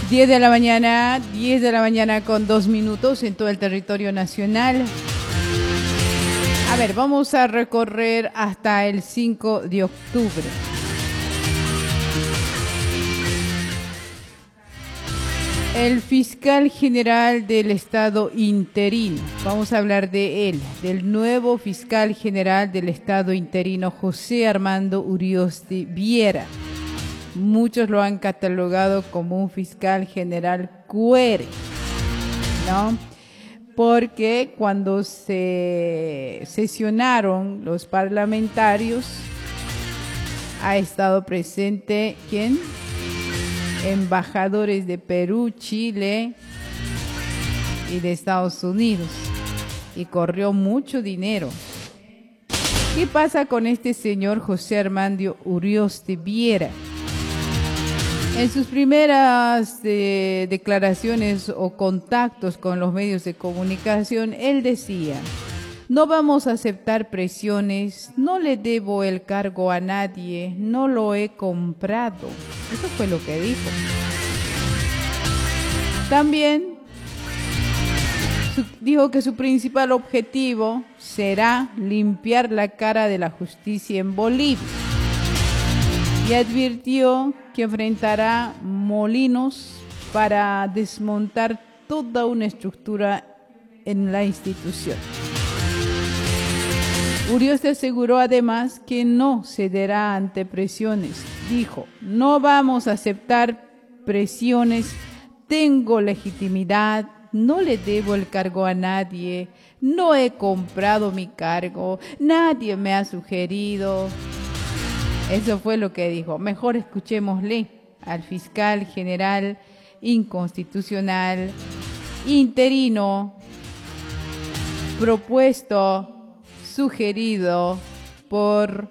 10 de la mañana con 2 minutos en todo el territorio nacional. A ver, vamos a recorrer hasta el 5 de octubre. El fiscal general del Estado interino, vamos a hablar de él, del nuevo fiscal general del Estado interino, José Armando Urioste Viera. Muchos lo han catalogado como un fiscal general cuere, ¿no? Porque cuando se sesionaron los parlamentarios, ha estado presente, ¿quién? Embajadores de Perú, Chile y de Estados Unidos. Y corrió mucho dinero. ¿Qué pasa con este señor José Armando Urioste Viera? En sus primeras declaraciones o contactos con los medios de comunicación, él decía: no vamos a aceptar presiones, no le debo el cargo a nadie, no lo he comprado. Eso fue lo que dijo. También dijo que su principal objetivo será limpiar la cara de la justicia en Bolivia. Y advirtió que enfrentará molinos para desmontar toda una estructura en la institución. Urioste aseguró además que no cederá ante presiones. Dijo: no vamos a aceptar presiones, tengo legitimidad, no le debo el cargo a nadie, no he comprado mi cargo, nadie me ha sugerido. Eso fue lo que dijo. Mejor escuchémosle al fiscal general inconstitucional, interino, propuesto, sugerido por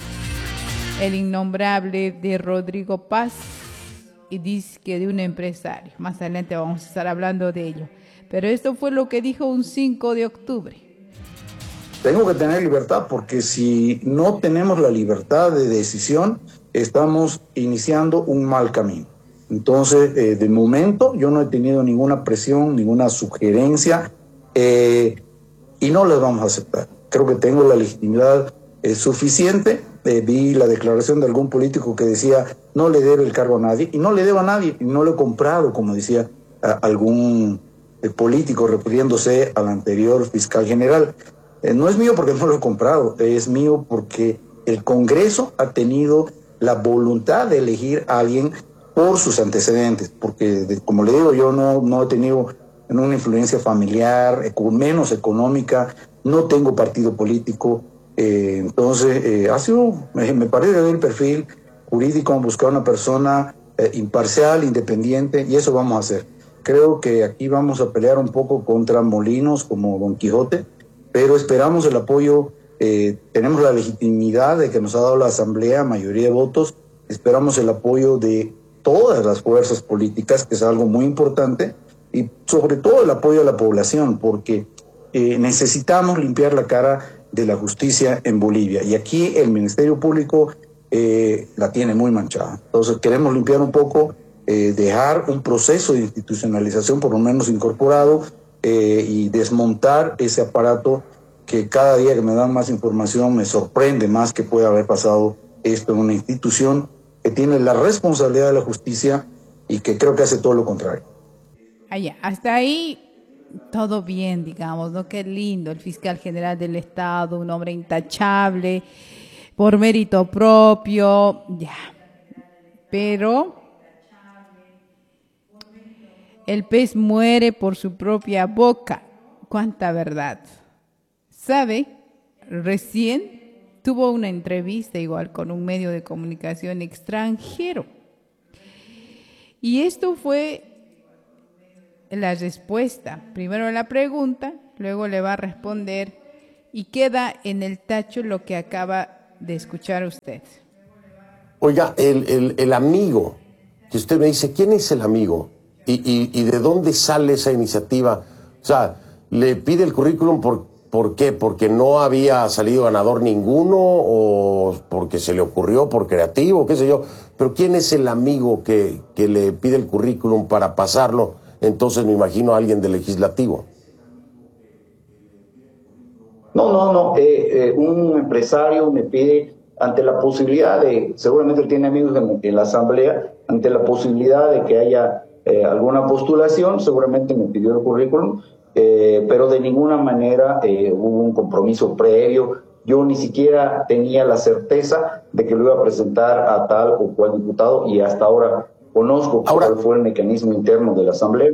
el innombrable de Rodrigo Paz, y dice que de un empresario. Más adelante vamos a estar hablando de ello. Pero esto fue lo que dijo un 5 de octubre. Tengo que tener libertad, porque si no tenemos la libertad de decisión, estamos iniciando un mal camino. Entonces, de momento, yo no he tenido ninguna presión, ninguna sugerencia, y no las vamos a aceptar. Creo que tengo la legitimidad suficiente. Vi la declaración de algún político que decía: no le debe el cargo a nadie, y no le debo a nadie, y no lo he comprado, como decía algún político refiriéndose al anterior fiscal general. No es mío porque no lo he comprado, es mío porque el Congreso ha tenido la voluntad de elegir a alguien por sus antecedentes, porque como le digo, yo no he tenido una influencia familiar, menos económica, no tengo partido político, entonces ha sido, me parece el perfil jurídico, buscar una persona imparcial, independiente, y eso vamos a hacer. Creo que aquí vamos a pelear un poco contra molinos como Don Quijote, pero esperamos el apoyo, tenemos la legitimidad de que nos ha dado la Asamblea, mayoría de votos, esperamos el apoyo de todas las fuerzas políticas, que es algo muy importante, y sobre todo el apoyo a la población, porque necesitamos limpiar la cara de la justicia en Bolivia, y aquí el Ministerio Público la tiene muy manchada. Entonces queremos limpiar un poco, dejar un proceso de institucionalización por lo menos incorporado, y desmontar ese aparato que cada día que me dan más información me sorprende más que pueda haber pasado esto en una institución que tiene la responsabilidad de la justicia y que creo que hace todo lo contrario. Hasta ahí todo bien, digamos, ¿no? Qué lindo, el fiscal general del Estado, un hombre intachable, por mérito propio, ya. Pero el pez muere por su propia boca. ¡Cuánta verdad! ¿Sabe? Recién tuvo una entrevista igual con un medio de comunicación extranjero. Y esto fue la respuesta. Primero la pregunta, luego le va a responder, y queda en el tacho lo que acaba de escuchar usted. Oiga, el amigo, que usted me dice, ¿quién es el amigo? ¿Y de dónde sale esa iniciativa? O sea, ¿le pide el currículum por qué? ¿Porque no había salido ganador ninguno? ¿O porque se le ocurrió por creativo? ¿Qué sé yo? pero ¿quién es el amigo que le pide el currículum para pasarlo? Entonces me imagino a alguien del legislativo. No. Un empresario me pide, ante la posibilidad de, seguramente él tiene amigos en la asamblea, ante la posibilidad de que haya alguna postulación, seguramente me pidió el currículum, pero de ninguna manera hubo un compromiso previo. Yo ni siquiera tenía la certeza de que lo iba a presentar a tal o cual diputado, y hasta ahora conozco cuál fue el mecanismo interno de la asamblea.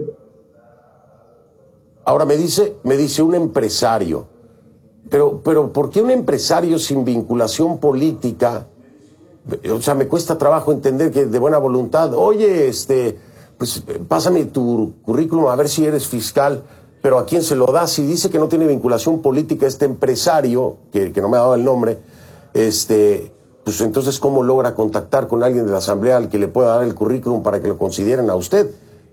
Ahora me dice un empresario. Pero ¿por qué un empresario sin vinculación política? O sea, me cuesta trabajo entender que de buena voluntad, oye, pues pásame tu currículum a ver si eres fiscal, pero ¿a quién se lo da? Si dice que no tiene vinculación política este empresario, que no me ha dado el nombre, pues entonces ¿cómo logra contactar con alguien de la asamblea al que le pueda dar el currículum para que lo consideren a usted?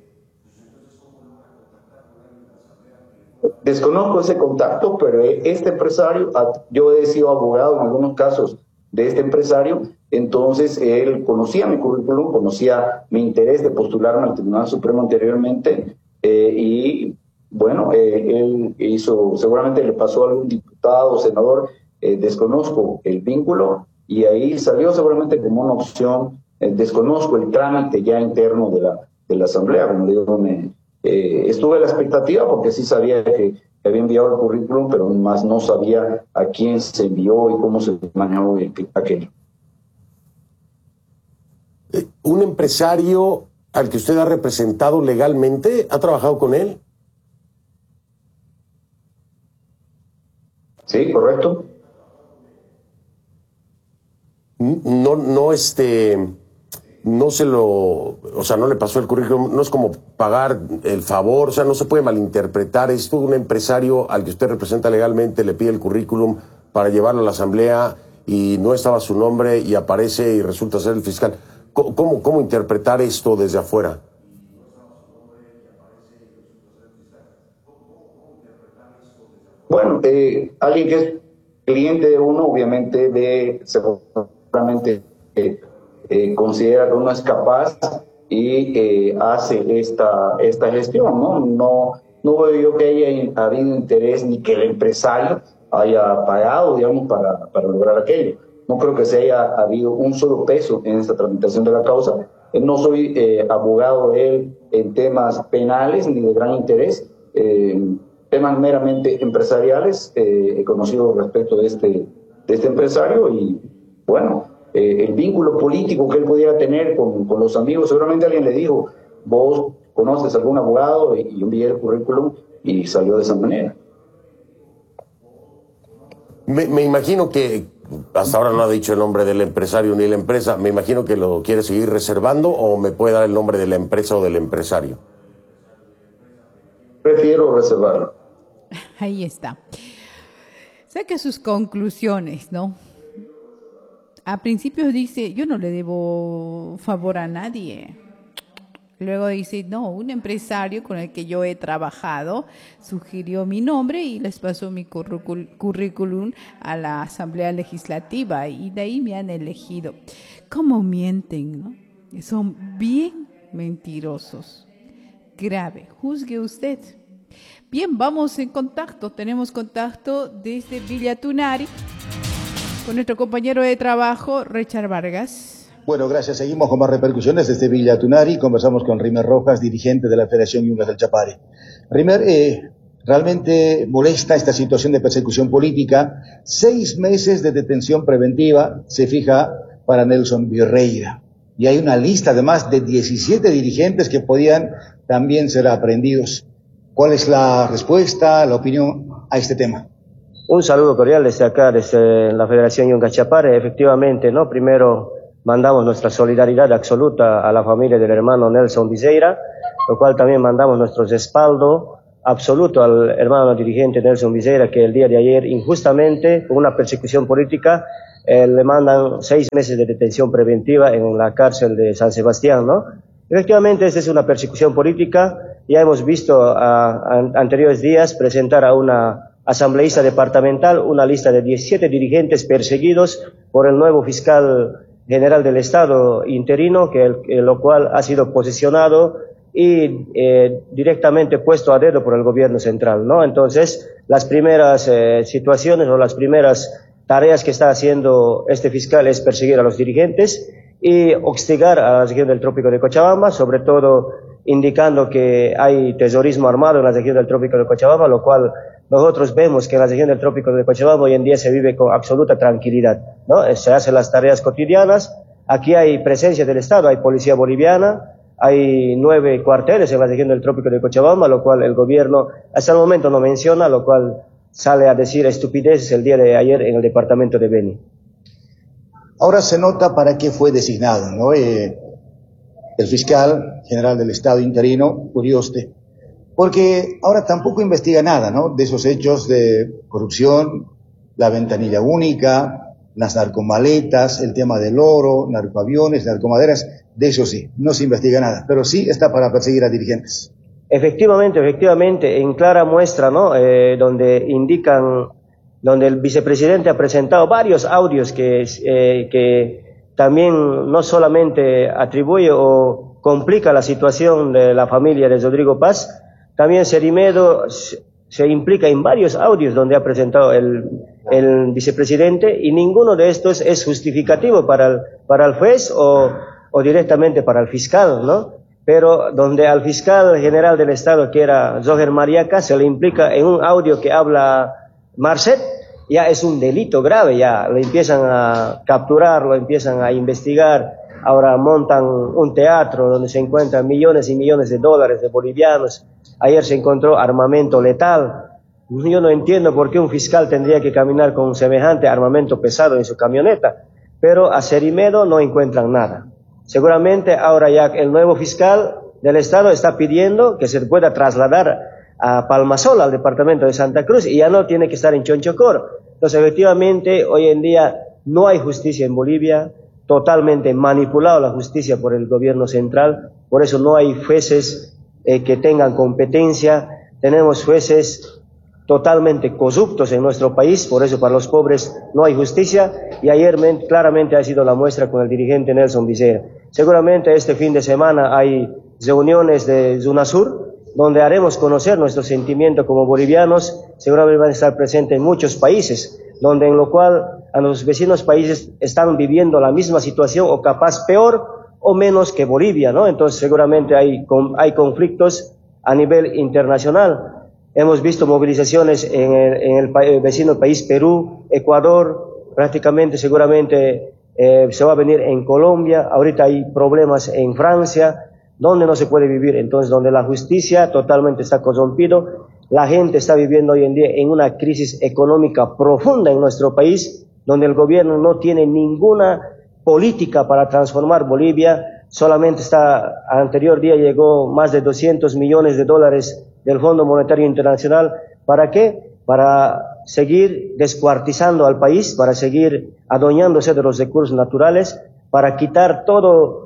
Desconozco ese contacto, pero este empresario, yo he sido abogado en algunos casos de este empresario, entonces él conocía mi currículum, conocía mi interés de postularme al Tribunal Supremo anteriormente, y bueno, él hizo, seguramente le pasó a algún diputado o senador, desconozco el vínculo, y ahí salió seguramente como una opción. Desconozco el trámite ya interno de la Asamblea, como digo, estuve a la expectativa porque sí sabía que había enviado el currículum, pero más no sabía a quién se envió y cómo se manejó aquello. ¿Un empresario al que usted ha representado legalmente ha trabajado con él? Sí, correcto. No se lo, o sea, no le pasó el currículum, no es como pagar el favor, o sea, no se puede malinterpretar esto. Un empresario al que usted representa legalmente le pide el currículum para llevarlo a la asamblea y no estaba su nombre y aparece y resulta ser el fiscal. ¿Cómo interpretar esto desde afuera? Bueno, alguien que es cliente de uno, obviamente seguramente considera que uno es capaz y hace esta gestión, ¿no? No veo yo que haya habido interés ni que el empresario haya pagado, digamos, para lograr aquello. No creo que se haya habido un solo peso en esta tramitación de la causa. No soy abogado de él en temas penales ni de gran interés. Temas meramente empresariales, he conocido respecto de este empresario, y bueno, el vínculo político que él pudiera tener con los amigos, seguramente alguien le dijo, vos conoces a algún abogado, y envié el currículum y salió de esa manera. Me imagino que hasta ahora no ha dicho el nombre del empresario ni la empresa. Me imagino que lo quiere seguir reservando, o me puede dar el nombre de la empresa o del empresario. Prefiero reservarlo. Ahí está. Saca sus conclusiones, ¿no? A principios dice, yo no le debo favor a nadie. Luego dice, no, un empresario con el que yo he trabajado sugirió mi nombre y les pasó mi currículum a la Asamblea Legislativa y de ahí me han elegido. ¿Cómo mienten, no? Son bien mentirosos. Grave, juzgue usted. Bien, vamos en contacto. Tenemos contacto desde Villa Tunari con nuestro compañero de trabajo, Richard Vargas. Bueno, gracias. Seguimos con más repercusiones desde Villa Tunari. Conversamos con Rimer Rojas, dirigente de la Federación Yungas del Chapare. Rimer, realmente molesta esta situación de persecución política. 6 meses de detención preventiva se fija para Nelson Virreira. Y hay una lista además de 17 dirigentes que podían también ser aprehendidos. ¿Cuál es la respuesta, la opinión a este tema? Un saludo cordial desde acá, desde la Federación Yungas Chapare. Efectivamente, ¿no? Primero mandamos nuestra solidaridad absoluta a la familia del hermano Nelson Virreira, lo cual también mandamos nuestro respaldo absoluto al hermano dirigente Nelson Virreira, que el día de ayer, injustamente, con una persecución política, le mandan 6 meses de detención preventiva en la cárcel de San Sebastián, ¿no? Efectivamente, esta es una persecución política. Ya hemos visto anteriores días presentar a una asambleísta departamental una lista de 17 dirigentes perseguidos por el nuevo fiscal general del Estado interino, lo cual ha sido posicionado y directamente puesto a dedo por el gobierno central, ¿no? Entonces, las primeras situaciones o las primeras tareas que está haciendo este fiscal es perseguir a los dirigentes y hostigar a la región del Trópico de Cochabamba, sobre todo indicando que hay terrorismo armado en la región del Trópico de Cochabamba, lo cual nosotros vemos que en la región del Trópico de Cochabamba hoy en día se vive con absoluta tranquilidad, ¿no? Se hacen las tareas cotidianas, aquí hay presencia del Estado, hay policía boliviana, hay 9 cuarteles en la región del Trópico de Cochabamba, lo cual el gobierno hasta el momento no menciona, lo cual sale a decir estupideces el día de ayer en el departamento de Beni. Ahora se nota para qué fue designado, ¿no? El fiscal general del Estado interino, Urioste, porque ahora tampoco investiga nada, ¿no? De esos hechos de corrupción, la ventanilla única, las narcomaletas, el tema del oro, narcoaviones, narcomaderas, de eso sí, no se investiga nada, pero sí está para perseguir a dirigentes. Efectivamente, en clara muestra, ¿no? Donde el vicepresidente ha presentado varios audios que también no solamente atribuye o complica la situación de la familia de Rodrigo Paz, también Cerimedo se implica en varios audios donde ha presentado el vicepresidente, y ninguno de estos es justificativo para el juez o directamente para el fiscal, ¿no? Pero donde al fiscal general del Estado, que era Zoher Mariaca, se le implica en un audio que habla Marcet, ya es un delito grave, ya lo empiezan a capturar, lo empiezan a investigar. Ahora montan un teatro donde se encuentran millones y millones de dólares de bolivianos. Ayer se encontró armamento letal. Yo no entiendo por qué un fiscal tendría que caminar con semejante armamento pesado en su camioneta, pero a Cerimedo no encuentran nada. Seguramente ahora ya el nuevo fiscal del Estado está pidiendo que se pueda trasladar a Palmasol, al departamento de Santa Cruz, y ya no tiene que estar en Chonchocoro. Entonces, efectivamente, hoy en día no hay justicia en Bolivia, totalmente manipulada la justicia por el gobierno central, por eso no hay jueces que tengan competencia, tenemos jueces totalmente corruptos en nuestro país, por eso para los pobres no hay justicia, y ayer claramente ha sido la muestra con el dirigente Nelson Viseira. Seguramente este fin de semana hay reuniones de UNASUR, donde haremos conocer nuestro sentimiento como bolivianos. Seguramente van a estar presentes en muchos países, en lo cual a los vecinos países están viviendo la misma situación o capaz peor o menos que Bolivia, ¿no? Entonces seguramente hay conflictos a nivel internacional. Hemos visto movilizaciones en el vecino país Perú, Ecuador, prácticamente seguramente se va a venir en Colombia. Ahorita hay problemas en Francia, donde no se puede vivir, entonces donde la justicia totalmente está corrompido, la gente está viviendo hoy en día en una crisis económica profunda en nuestro país, donde el gobierno no tiene ninguna política para transformar Bolivia, solamente anterior día llegó más de 200 millones de dólares del Fondo Monetario Internacional. ¿Para qué? Para seguir descuartizando al país, para seguir adueñándose de los recursos naturales, para quitar todo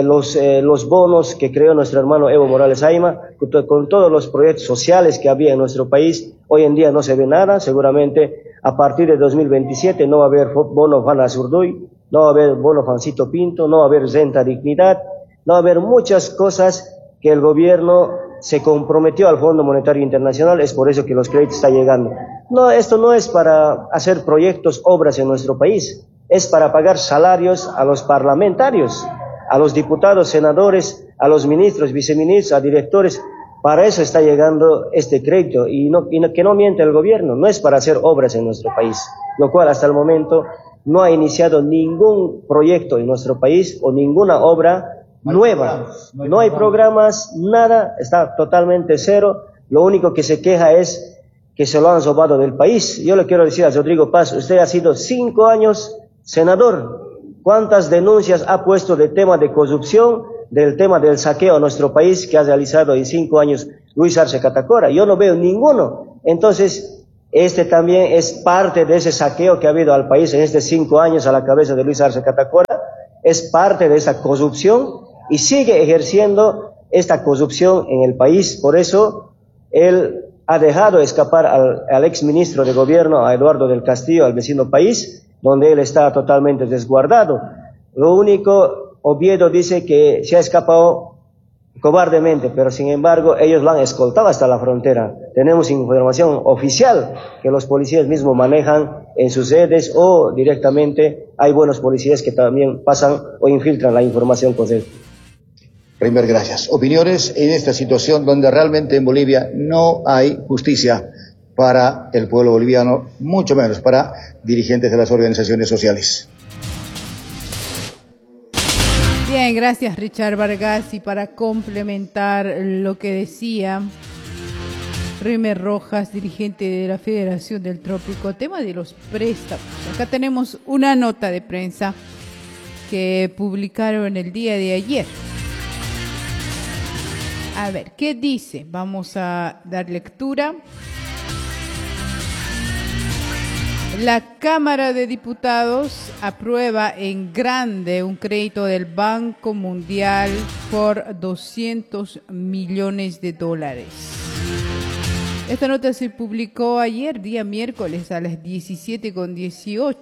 los bonos que creó nuestro hermano Evo Morales Ayma, con todos los proyectos sociales que había en nuestro país. Hoy en día no se ve nada. Seguramente a partir de 2027 no va a haber bono Juan Azurduy, no va a haber bono Juancito Pinto, no va a haber renta dignidad, no va a haber muchas cosas que el gobierno se comprometió al Fondo Monetario Internacional. Es por eso que los créditos están llegando. No, esto no es para hacer proyectos, obras en nuestro país, es para pagar salarios a los parlamentarios, a los diputados, senadores, a los ministros, viceministros, a directores. Para eso está llegando este crédito, y que no miente el gobierno, no es para hacer obras en nuestro país, lo cual hasta el momento no ha iniciado ningún proyecto en nuestro país o ninguna obra nueva. No hay programas, nada, está totalmente cero. Lo único que se queja es que se lo han robado del país. Yo le quiero decir a Rodrigo Paz, usted ha sido 5 años senador. ¿Cuántas denuncias ha puesto del tema de corrupción, del tema del saqueo a nuestro país que ha realizado en 5 años Luis Arce Catacora? Yo no veo ninguno. Entonces, este también es parte de ese saqueo que ha habido al país en estos 5 años a la cabeza de Luis Arce Catacora. Es parte de esa corrupción y sigue ejerciendo esta corrupción en el país. Por eso, él ha dejado escapar al exministro de gobierno, a Eduardo del Castillo, al vecino país, donde él está totalmente desguardado. Lo único, Oviedo dice que se ha escapado cobardemente, pero sin embargo ellos lo han escoltado hasta la frontera. Tenemos información oficial que los policías mismos manejan en sus redes o directamente hay buenos policías que también pasan o infiltran la información correcta. Reimer, gracias. Opiniones en esta situación donde realmente en Bolivia no hay justicia para el pueblo boliviano, mucho menos para dirigentes de las organizaciones sociales. Bien, gracias Richard Vargas. Y para complementar lo que decía Reimer Rojas, dirigente de la Federación del Trópico, tema de los préstamos. Acá tenemos una nota de prensa que publicaron el día de ayer. A ver, ¿qué dice? Vamos a dar lectura. La Cámara de Diputados aprueba en grande un crédito del Banco Mundial por $200 millones. Esta nota se publicó ayer, día miércoles, a las 17:18.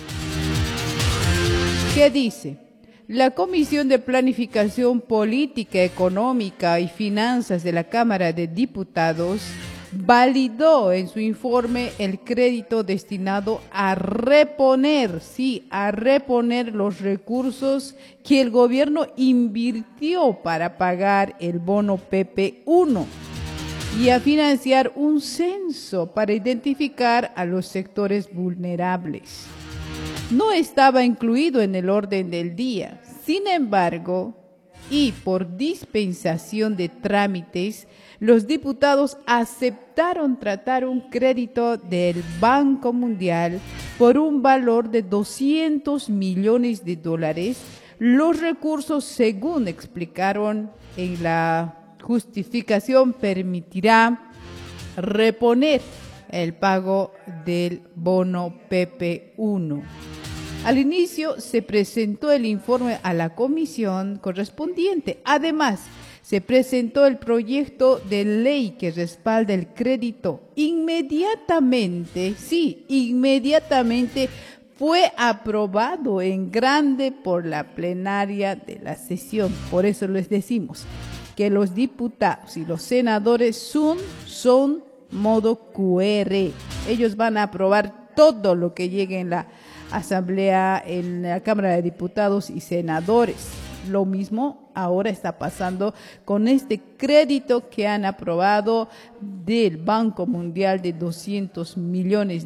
¿Qué dice? La Comisión de Planificación Política, Económica y Finanzas de la Cámara de Diputados validó en su informe el crédito destinado a reponer los recursos que el gobierno invirtió para pagar el bono PP1 y a financiar un censo para identificar a los sectores vulnerables. No estaba incluido en el orden del día. Sin embargo, y por dispensación de trámites, los diputados aceptaron tratar un crédito del Banco Mundial por un valor de $200 millones. Los recursos, según explicaron en la justificación, permitirá reponer el pago del bono PP1. Al inicio se presentó el informe a la comisión correspondiente. Además, se presentó el proyecto de ley que respalda el crédito. Inmediatamente fue aprobado en grande por la plenaria de la sesión. Por eso les decimos que los diputados y los senadores son modo QR. Ellos van a aprobar todo lo que llegue en la Asamblea, en la Cámara de Diputados y Senadores. Lo mismo ahora está pasando con este crédito que han aprobado del Banco Mundial de $200 millones.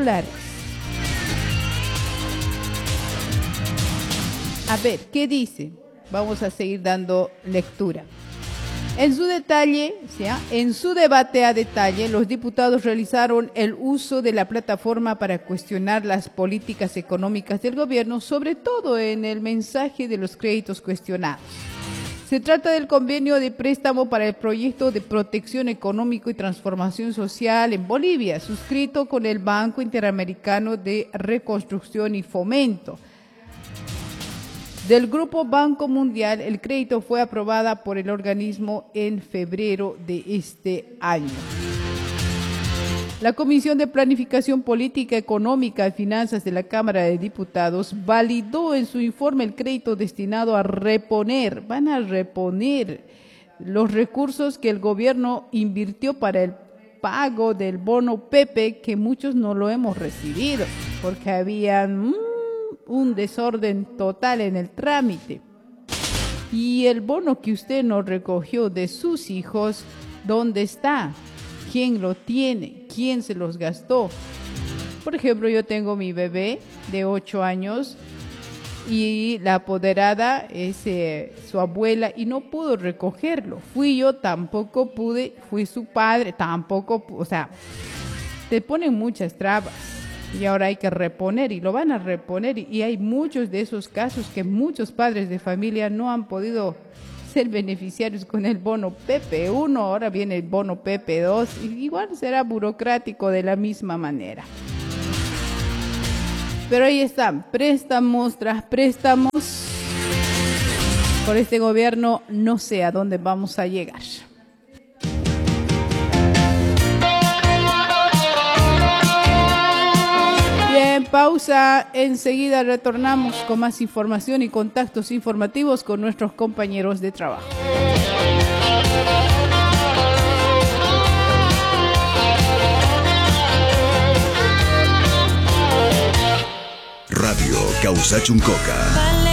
A ver, ¿qué dice? Vamos a seguir dando lectura. En su debate a detalle, los diputados realizaron el uso de la plataforma para cuestionar las políticas económicas del gobierno, sobre todo en el mensaje de los créditos cuestionados. Se trata del convenio de préstamo para el proyecto de protección económico y transformación social en Bolivia, suscrito con el Banco Interamericano de Reconstrucción y Fomento. Del Grupo Banco Mundial, el crédito fue aprobado por el organismo en febrero de este año. La Comisión de Planificación Política, Económica y Finanzas de la Cámara de Diputados validó en su informe el crédito destinado a reponer, los recursos que el gobierno invirtió para el pago del bono PP, que muchos no lo hemos recibido, porque había un desorden total en el trámite. Y el bono que usted no recogió de sus hijos, ¿dónde está? ¿Quién lo tiene? ¿Quién se los gastó? Por ejemplo, yo tengo mi bebé de 8 años y la apoderada es su abuela y no pudo recogerlo. Fui yo, tampoco pude. Fui su padre, tampoco. O sea, te ponen muchas trabas. Y ahora hay que reponer y lo van a reponer. Y hay muchos de esos casos que muchos padres de familia no han podido ser beneficiarios con el bono PP1. Ahora viene el bono PP2. Y igual será burocrático de la misma manera. Pero ahí están, préstamos tras préstamos. Por este gobierno no sé a dónde vamos a llegar. pausa, enseguida retornamos con más información y contactos informativos con nuestros compañeros de trabajo. Radio Causachuncoca.